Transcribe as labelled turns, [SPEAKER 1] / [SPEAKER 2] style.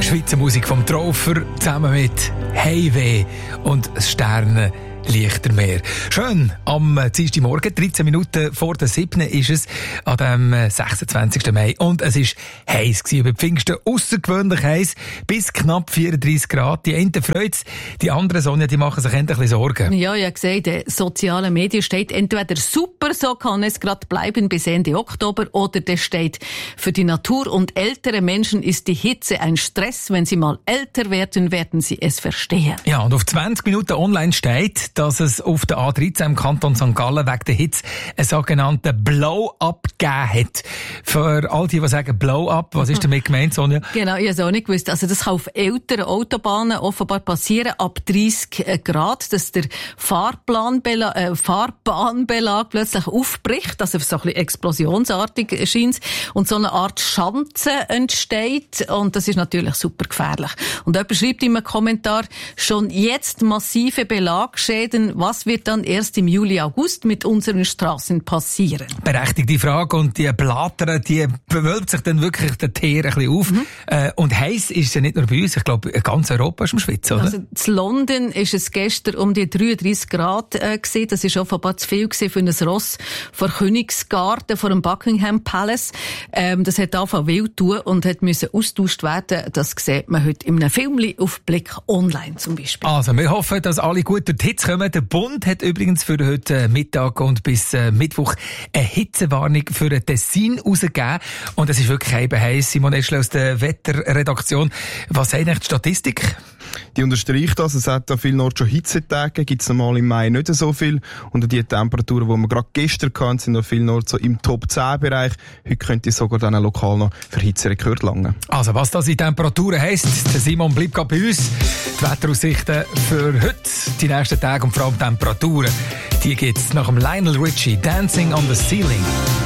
[SPEAKER 1] Schweizer Musik vom Trofer zusammen mit Heimweh und Sterne. Lichtermeer. Schön, am Dienstagmorgen, 13 Minuten vor der 7. ist es, an dem 26. Mai. Und es war heiß über Pfingsten, aussergewöhnlich heiß, bis knapp 34 Grad. Die einen freut es, die anderen, Sonja, die machen sich endlich ein bisschen Sorgen.
[SPEAKER 2] Ja, ich habe gesehen, in den sozialen Medien steht entweder super, so kann es gerade bleiben bis Ende Oktober, oder das steht, für die Natur und ältere Menschen ist die Hitze ein Stress. Wenn sie mal älter werden, werden sie es verstehen.
[SPEAKER 1] Ja, und auf 20 Minuten online steht, dass es auf der A13 im Kanton St. Gallen wegen der Hitze einen sogenannten Blow-up gegeben hat. Für all die sagen Blow-up, was ist damit gemeint, Sonja?
[SPEAKER 2] Genau, ich habe es auch nicht gewusst. Also das kann auf älteren Autobahnen offenbar passieren, ab 30 Grad, dass der Fahrbahnbelag plötzlich aufbricht, also so ein bisschen explosionsartig erscheint und so eine Art Schanze entsteht, und das ist natürlich super gefährlich. Und jemand schreibt in einem Kommentar, schon jetzt massive Belagschäden. Was wird dann erst im Juli, August mit unseren Straßen passieren?
[SPEAKER 1] Berechtigte Frage, und die Blattern, die bewölbt sich dann wirklich der Teer ein bisschen auf. Und heiß ist es ja nicht nur bei uns, ich glaube, ganz Europa ist im Schwitzen, oder?
[SPEAKER 2] Also in London ist es gestern um die 33 Grad gewesen. Das ist offenbar zu viel gewesen für ein Ross vor Königsgarten, vor dem Buckingham Palace. Das hat angefangen wild tun und hat müssen austauscht werden. Das sieht man heute in einem Film auf Blick online zum Beispiel.
[SPEAKER 1] Also, wir hoffen, dass alle gut durch die Hitze kommen. Der Bund hat übrigens für heute Mittag und bis Mittwoch eine Hitzewarnung für ein Tessin rausgegeben. Und es ist wirklich eben heiß. Simon Eschle aus der Wetterredaktion. Was sagt eigentlich die Statistik?
[SPEAKER 3] Die unterstreicht das. Es hat an vielen Orten schon Hitzetage. Gibt es normal im Mai nicht so viel. Und die Temperaturen, die wir gerade gestern hatten, sind an vielen Orten so im Top-10-Bereich. Heute könnte es sogar dann lokal noch für Hitzerekord langen.
[SPEAKER 1] Also, was das in Temperaturen heisst, der Simon bleibt gerade bei uns. Die Wetteraussichten für heute, die nächsten Tage und vor allem Temperaturen, die gibt's nach dem Lionel Richie, Dancing on the Ceiling.